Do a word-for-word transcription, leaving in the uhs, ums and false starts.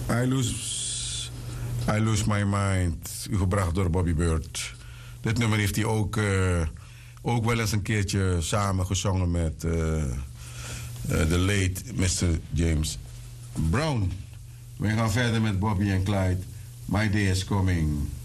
I lose, I lose my mind. Gebracht door Bobby Bird. Dit nummer heeft hij ook, uh, ook wel eens een keertje samen gezongen met de uh, uh, late mister James Brown. We gaan verder met Bobby en Clyde. My Day is Coming.